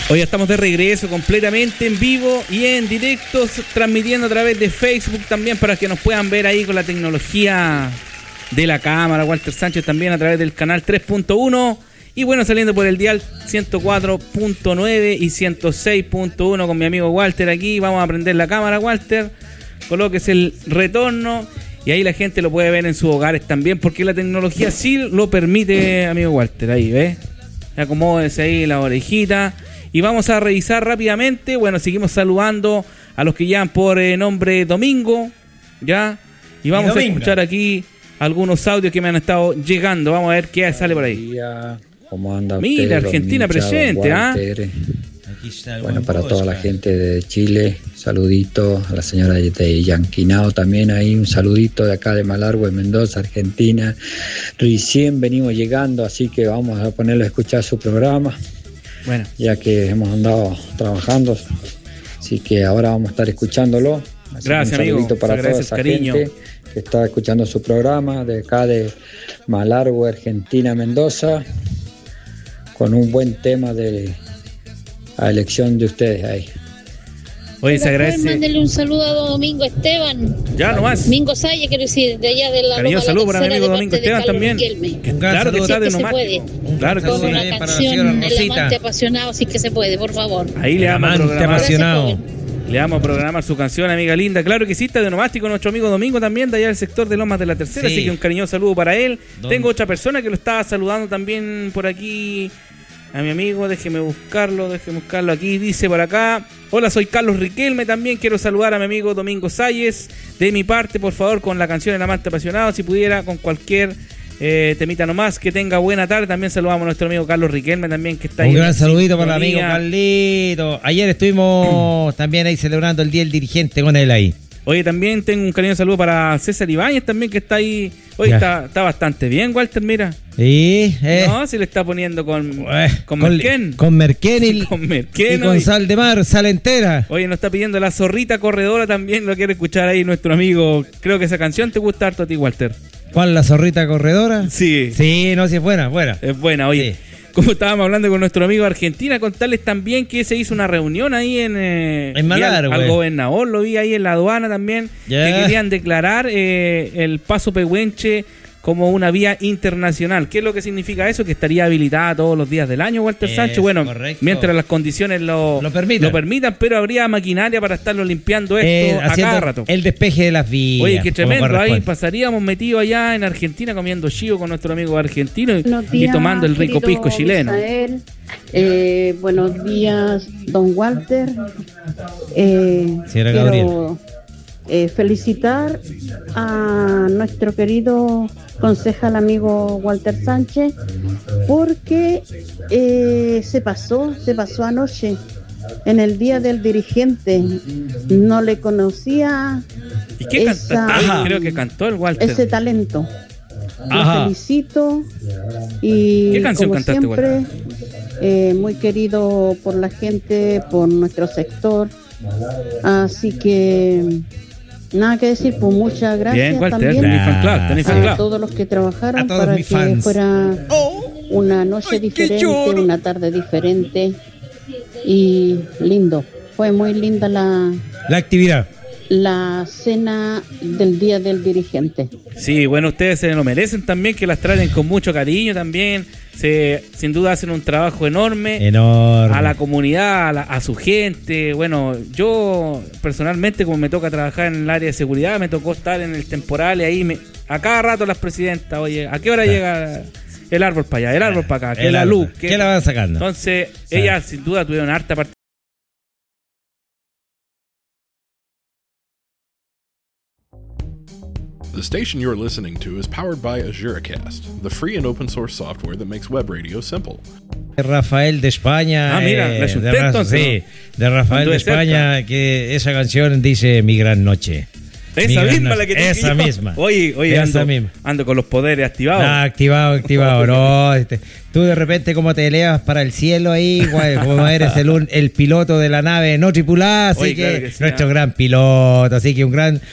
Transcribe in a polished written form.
Hoy estamos de regreso completamente en vivo y en directo, transmitiendo a través de Facebook también para que nos puedan ver ahí con la tecnología de la cámara. Walter Sánchez también a través del canal 3.1 y bueno, saliendo por el dial 104.9 y 106.1 con mi amigo Walter aquí. Vamos a prender la cámara, Walter, colóquese el retorno y ahí la gente lo puede ver en sus hogares también porque la tecnología sí lo permite, amigo Walter. Ahí, ¿ves? Acomódese ahí la orejita. Y vamos a revisar rápidamente. Bueno, seguimos saludando a los que llaman por nombre Domingo, ¿ya? Y vamos a escuchar aquí algunos audios que me han estado llegando. Vamos a ver qué sale por ahí. ¿Cómo anda? Mira, Pedro, Argentina Micha, presente, ¿ah? Bueno, para toda la gente de Chile, saludito. A la señora de Yanquinao también ahí, un saludito de acá de Malargüe, Mendoza, Argentina. Recién venimos llegando, así que vamos a ponerlo a escuchar su programa. Bueno, ya que hemos andado trabajando, así que ahora vamos a estar escuchándolo. Así gracias, un saludito amigo. para toda esa gente que está escuchando su programa de acá de Malargüe, Argentina, Mendoza, con un buen tema de la elección de ustedes ahí. Oye, se agradece. Mándele un saludo a Domingo Esteban. Ya nomás. Domingo Saya, quiero decir, de allá de la cariño saludo para mi amigo Domingo Esteban también. Claro que está de nomás. Claro que sí. Con una canción, El amante apasionado, sí que se puede, por favor. Ahí le damos apasionado. Le vamos a programar su canción, amiga linda. Claro que sí, está de nomástico nuestro amigo Domingo también, de allá del sector de Lomas de la Tercera. Sí. Así que un cariñoso saludo para él. Tengo otra persona que lo estaba saludando también por aquí. A mi amigo, déjeme buscarlo aquí, dice por acá: hola, soy Carlos Riquelme, también quiero saludar a mi amigo Domingo Salles, de mi parte, por favor, con la canción El amante apasionado, si pudiera, con cualquier temita nomás, que tenga buena tarde. También saludamos a nuestro amigo Carlos Riquelme, también que está ahí. Un gran saludito para el amigo Carlito. Ayer estuvimos también ahí celebrando el Día del Dirigente con él ahí. Oye, también tengo un cariñoso saludo para César Ibáñez también, que está ahí. Oye, está bastante bien, Walter, mira. Sí, no, se le está poniendo con Merquén. Con Merquén y con sal de mar, sal entera. Oye, nos está pidiendo La Zorrita Corredora también, lo quiere escuchar ahí nuestro amigo. Creo que esa canción te gusta harto a ti, Walter. ¿Cuál, La Zorrita Corredora? Sí. Sí, no, sí es buena. Es buena, oye. Sí. Como estábamos hablando con nuestro amigo Argentina, contarles también que se hizo una reunión ahí en Malargüe. Al gobernador, lo vi ahí en la aduana también, que querían declarar el Paso Pehuenche como una vía internacional. ¿Qué es lo que significa eso? Que estaría habilitada todos los días del año, Walter Sánchez. Bueno, correcto, mientras las condiciones lo permitan, pero habría maquinaria para estarlo limpiando esto a cada rato. El despeje de las vías. Oye, qué tremendo. Ahí pasaríamos metidos allá en Argentina comiendo chivo con nuestro amigo argentino y tomando el rico pisco chileno. Buenos días, don Walter. Señora Gabriel. Felicitar a nuestro querido concejal amigo Walter Sánchez porque se pasó anoche en el Día del Dirigente. No le conocía. ¿Y qué creo que cantó el Walter. Ese talento. Lo felicito y ¿qué canción como cantaste, siempre, muy querido por la gente, por nuestro sector. Así que nada que decir, pues muchas gracias. Bien, Walter, también a todos los que trabajaron para que fuera una noche diferente, una tarde diferente y lindo. Fue muy linda la actividad. La cena del Día del Dirigente. Sí, bueno, ustedes se lo merecen también, que las traten con mucho cariño también. Sin duda hacen un trabajo enorme. A la comunidad, a su gente. Bueno, yo personalmente, como me toca trabajar en el área de seguridad, me tocó estar en el temporal y ahí a cada rato las presidentas, oye, ¿a qué hora llega el árbol para allá, el árbol para acá, que la luz? ¿Qué la van sacando? Entonces, ellas sin duda tuvieron harta participación. The station you're listening to is powered by AzureCast, the free and open source software that makes web radio simple. Rafael de España. Mira, de Rafael de España, que esa canción dice Mi Gran Noche. Esa misma la que te esa misma. Oye, ando con los poderes activados. Activado. No, tú de repente como te elevas para el cielo ahí, como eres el piloto de la nave no tripulada, así que, claro que sí, nuestro gran piloto, así que un gran